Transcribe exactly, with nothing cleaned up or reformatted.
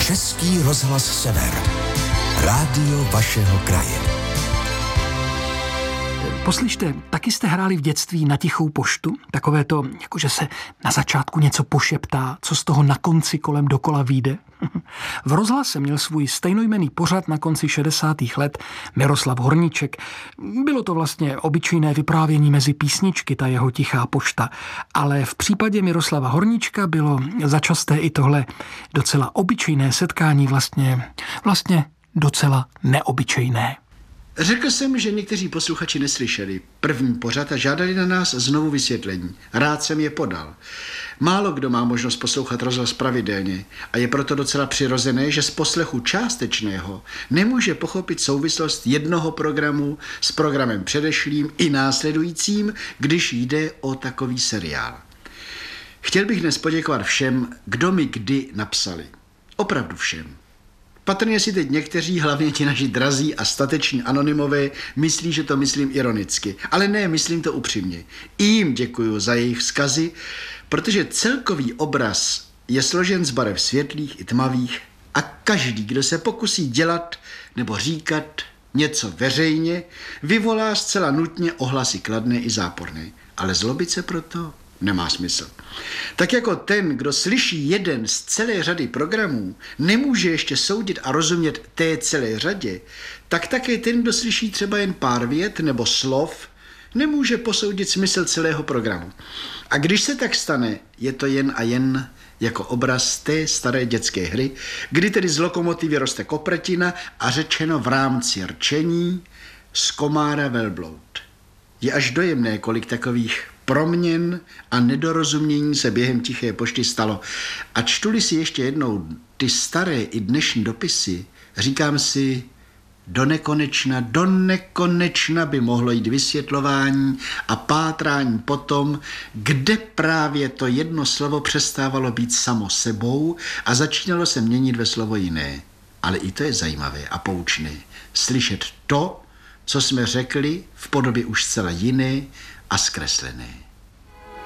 Český rozhlas Sever. Rádio vašeho kraje. Poslyšte, taky jste hráli v dětství na tichou poštu? Takové to, jakože se na začátku něco pošeptá, co z toho na konci kolem dokola vyjde? V rozhlase měl svůj stejnojmenný pořad na konci šedesátých let Miroslav Horníček. Bylo to vlastně obyčejné vyprávění mezi písničky, ta jeho tichá pošta. Ale v případě Miroslava Horníčka bylo začasté i tohle docela obyčejné setkání, vlastně, vlastně docela neobyčejné. Řekl jsem, že někteří posluchači neslyšeli první pořad a žádali na nás znovu vysvětlení. Rád jsem je podal. Málo kdo má možnost poslouchat rozhlas pravidelně a je proto docela přirozené, že z poslechu částečného nemůže pochopit souvislost jednoho programu s programem předešlým i následujícím, když jde o takový seriál. Chtěl bych dnes poděkovat všem, kdo mi kdy napsali. Opravdu všem. Patrně si teď někteří, hlavně ti naši drazí a stateční anonymové, myslí, že to myslím ironicky. Ale ne, myslím to upřímně. I jim děkuju za jejich vzkazy, protože celkový obraz je složen z barev světlých i tmavých a každý, kdo se pokusí dělat nebo říkat něco veřejně, vyvolá zcela nutně ohlasy kladné i záporné. Ale zlobit se proto nemá smysl. Tak jako ten, kdo slyší jeden z celé řady programů, nemůže ještě soudit a rozumět té celé řadě, tak také ten, kdo slyší třeba jen pár vět nebo slov, nemůže posoudit smysl celého programu. A když se tak stane, je to jen a jen jako obraz té staré dětské hry, kdy tedy z lokomotivy roste kopretina a řečeno v rámci rčení z komára velbloud. Je až dojemné, kolik takových proměn a nedorozumění se během tiché pošty stalo. A čtu-li si ještě jednou ty staré i dnešní dopisy, říkám si, do nekonečna, do nekonečna by mohlo jít vysvětlování a pátrání po tom, kde právě to jedno slovo přestávalo být samo sebou a začínalo se měnit ve slovo jiné. Ale i to je zajímavé a poučné. Slyšet to, co jsme řekli v podobě už zcela jiné a zkreslené.